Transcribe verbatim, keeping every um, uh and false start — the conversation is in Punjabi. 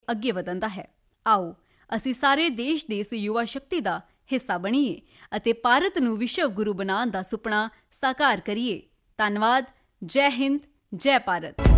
ਅੱਗੇ ਵਧਣ ਦਾ ਹੈ। ਆਓ ਅਸੀਂ ਸਾਰੇ ਦੇਸ਼ ਦੇ ਇਸ ਯੁਵਾ ਸ਼ਕਤੀ ਦਾ ਹਿੱਸਾ ਬਣੀਏ ਅਤੇ ਭਾਰਤ ਨੂੰ ਵਿਸ਼ਵ ਗੁਰੂ ਬਣਾਉਣ ਦਾ ਸੁਪਨਾ ਸਾਕਾਰ ਕਰੀਏ। ਧੰਨਵਾਦ। ਜੈ ਹਿੰਦ, ਜੈ ਭਾਰਤ।